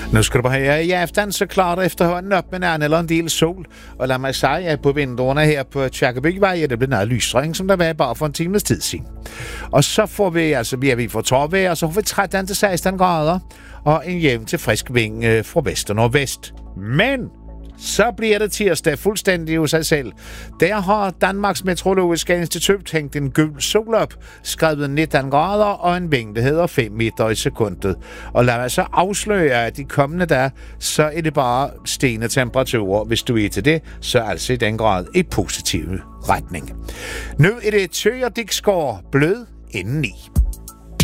Nu skal du bare høre, i aften så klarer det efterhånden op med nærmere eller en del sol. Og lad mig sige, at på vinduerne her på Tjekkebygvej er det blevet noget lysere, som der var bare for en times tid siden. Og så får vi får tårvejr, og så får vi 13-16 grader og en jævn til frisk vind fra vest og nordvest. Men så bliver det tirsdag fuldstændig ud sig selv. Der har Danmarks Meteorologiske Institut hængt en gul sol op, skrevet 19 grader og en vind, der hedder 5 meter i sekundet. Og lad mig så afsløre, at de kommende dage, så er det bare stigende temperaturer. Hvis du er til det, så altså i den grad i positiv retning. Nu er det Tøger Diksgaard blød indeni.